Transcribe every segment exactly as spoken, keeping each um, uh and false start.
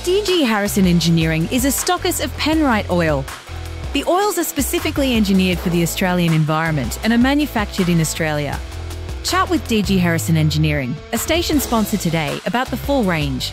D G Harrison Engineering is a stockist of Penrite oil. The oils are specifically engineered for the Australian environment and are manufactured in Australia. Chat with D G Harrison Engineering, a station sponsor today, about the full range.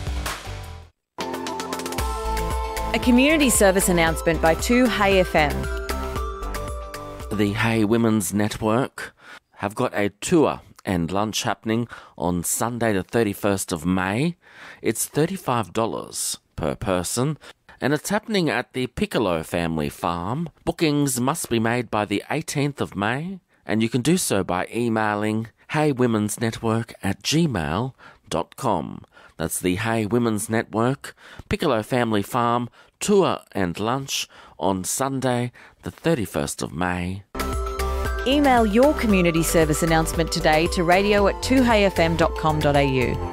A community service announcement by two Hey F M. The Hey Women's Network have got a tour and lunch happening on Sunday the thirty-first of May. It's thirty-five dollars per person and it's happening at the Piccolo family farm. Bookings must be made by the eighteenth of May and you can do so by emailing hey women's network at gmail dot com. That's the Hey Women's Network, Piccolo Family Farm, tour and lunch on Sunday the thirty-first of May. Email your community service announcement today to radio at two hey f m dot com dot a u.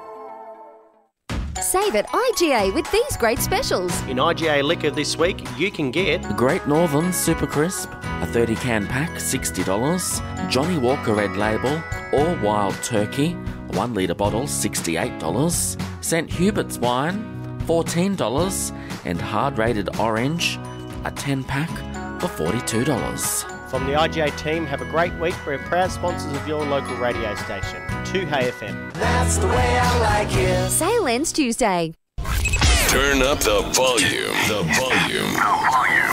Save at I G A with these great specials. In I G A Liquor this week, you can get Great Northern Super Crisp, a thirty can pack, sixty dollars. Johnny Walker Red Label, or Wild Turkey, a one litre bottle, sixty-eight dollars. Saint Hubert's Wine, fourteen dollars. And Hard Rated Orange, a ten pack for forty-two dollars. From the I G A team, have a great week. We're proud sponsors of your local radio station, two Hey F M. That's the way I like it. Sale ends Tuesday. Turn up the volume. The volume.